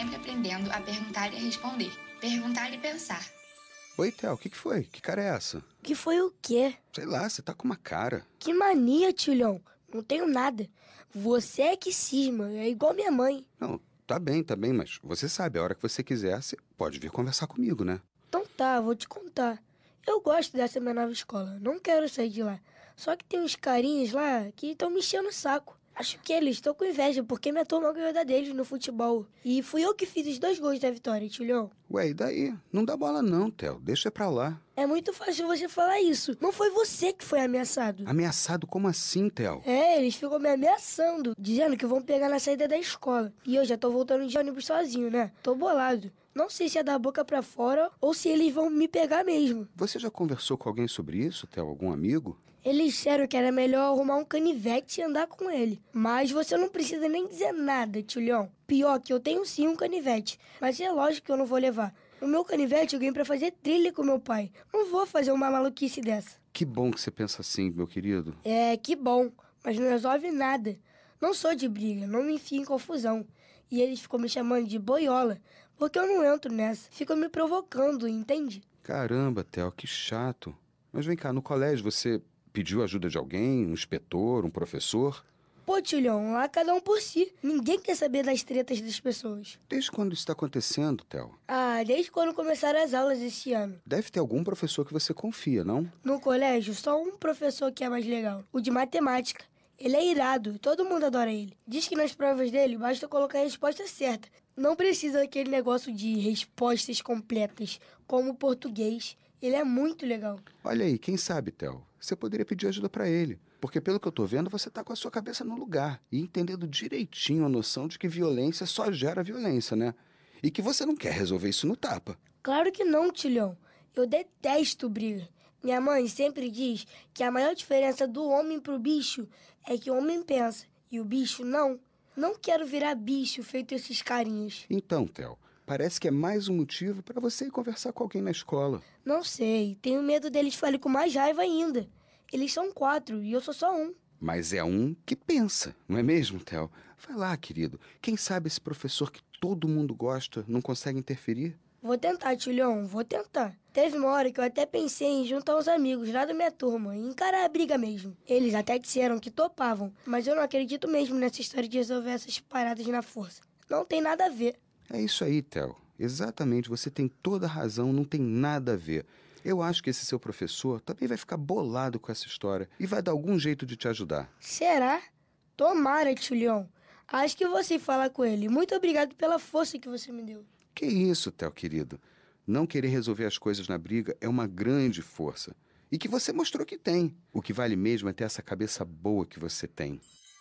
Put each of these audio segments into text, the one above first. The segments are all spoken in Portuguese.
sempre aprendendo a perguntar e a responder. Perguntar e pensar. Oi, Theo, o que foi? Que cara é essa? Que foi o quê? Sei lá, você tá com uma cara. Que mania, Tilhão. Não tenho nada. Você é que cisma, é igual minha mãe. Não, tá bem, mas você sabe, a hora que você quiser, você pode vir conversar comigo, né? Então tá, vou te contar. Eu gosto dessa minha nova escola, não quero sair de lá. Só que tem uns carinhas lá que estão me enchendo o saco. Acho que eles estão com inveja porque minha turma ganhou da deles no futebol. E fui eu que fiz os 2 gols da vitória, Tilhão. Ué, e daí? Não dá bola não, Theo, deixa pra lá. É muito fácil você falar isso. Não foi você que foi ameaçado. Ameaçado como assim, Theo? É, eles ficam me ameaçando, dizendo que vão pegar na saída da escola. E eu já tô voltando de ônibus sozinho, né? Tô bolado. Não sei se é da boca pra fora ou se eles vão me pegar mesmo. Você já conversou com alguém sobre isso, Theo? Algum amigo? Eles disseram que era melhor arrumar um canivete e andar com ele. Mas você não precisa nem dizer nada, Tilhão. Pior que eu tenho sim um canivete, mas é lógico que eu não vou levar. O meu canivete eu ganhei pra fazer trilha com meu pai. Não vou fazer uma maluquice dessa. Que bom que você pensa assim, meu querido. É, que bom, mas não resolve nada. Não sou de briga, não me enfio em confusão. E eles ficam me chamando de boiola, porque eu não entro nessa. Ficam me provocando, entende? Caramba, Theo, que chato. Mas vem cá, no colégio você pediu ajuda de alguém? Um inspetor, um professor? Pô, Tilhão, lá cada um por si. Ninguém quer saber das tretas das pessoas. Desde quando isso está acontecendo, Theo? Ah, desde quando começaram as aulas esse ano. Deve ter algum professor que você confia, não? No colégio, só um professor que é mais legal. O de matemática. Ele é irado, todo mundo adora ele. Diz que nas provas dele basta colocar a resposta certa. Não precisa daquele negócio de respostas completas, como o português. Ele é muito legal. Olha aí, quem sabe, Theo? Você poderia pedir ajuda pra ele. Porque pelo que eu tô vendo, você tá com a sua cabeça no lugar e entendendo direitinho a noção de que violência só gera violência, né? E que você não quer resolver isso no tapa. Claro que não, Tilhão. Eu detesto briga. Minha mãe sempre diz que a maior diferença do homem pro bicho é que o homem pensa e o bicho não. Não quero virar bicho feito esses carinhas. Então, Theo, parece que é mais um motivo pra você ir conversar com alguém na escola. Não sei, tenho medo deles falarem com mais raiva ainda. Eles são 4 e eu sou só um. Mas é um que pensa, não é mesmo, Theo? Vai lá, querido. Quem sabe esse professor que todo mundo gosta não consegue interferir? Vou tentar, Tilhão, vou tentar. Teve uma hora que eu até pensei em juntar uns amigos lá da minha turma e encarar a briga mesmo. Eles até disseram que topavam, mas eu não acredito mesmo nessa história de resolver essas paradas na força. Não tem nada a ver. É isso aí, Theo. Exatamente, você tem toda a razão, não tem nada a ver. Eu acho que esse seu professor também vai ficar bolado com essa história e vai dar algum jeito de te ajudar. Será? Tomara, Tilhão. Acho que você fala com ele. Muito obrigado pela força que você me deu. Que isso, Theo, querido? Não querer resolver as coisas na briga é uma grande força. E que você mostrou que tem. O que vale mesmo é ter essa cabeça boa que você tem.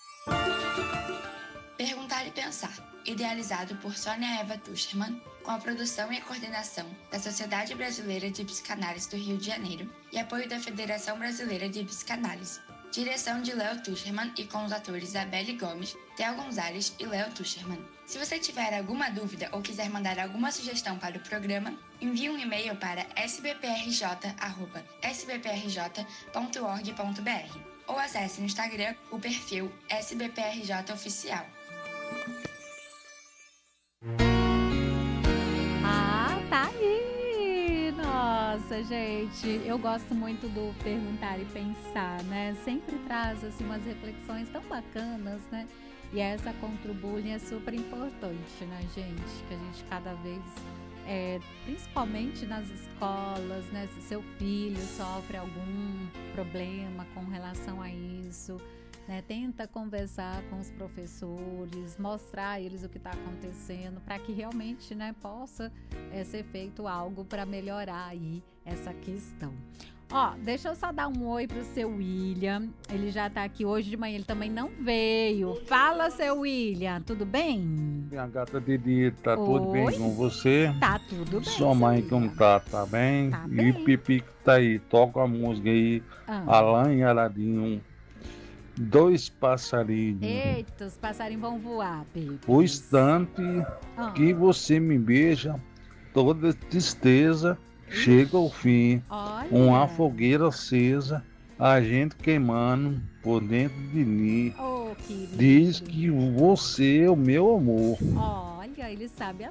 Perguntar e pensar. Idealizado por Sônia Eva Tuschermann, com a produção e a coordenação da Sociedade Brasileira de Psicanálise do Rio de Janeiro e apoio da Federação Brasileira de Psicanálise. Direção de Léo Tuschermann e com os atores Isabelle Gomes, Theo Gonzalez e Léo Tuschermann. Se você tiver alguma dúvida ou quiser mandar alguma sugestão para o programa, envie um e-mail para sbprj@sbprj.org.br ou acesse no Instagram o perfil SBPRJ Oficial. Tá aí! Nossa, gente, eu gosto muito do Perguntar e Pensar, né? Sempre traz, assim, umas reflexões tão bacanas, né? E essa contribui é super importante, né, gente? Que a gente cada vez, principalmente nas escolas, né? Se seu filho sofre algum problema com relação a isso, né, tenta conversar com os professores, mostrar a eles o que está acontecendo, para que realmente, né, possa ser feito algo para melhorar aí essa questão. Ó, deixa eu só dar um oi pro seu William. Ele já tá aqui hoje de manhã, ele também não veio. Fala, seu William, tudo bem? Minha gata Didi, tá tudo Oi? bem com você? Tá tudo bem. Sua mãe seu como William. tá bem? Tá E bem. Pipi que tá aí, toca a música aí, Alain e Aladinho, 2 passarinhos. Eita, os passarinhos vão voar, Pepe. O instante que você me beija, toda tristeza chega ao fim. Olha. Uma fogueira acesa, a gente queimando por dentro de mim. Oh, que lindo. Diz que você é o meu amor. Olha, ele sabe a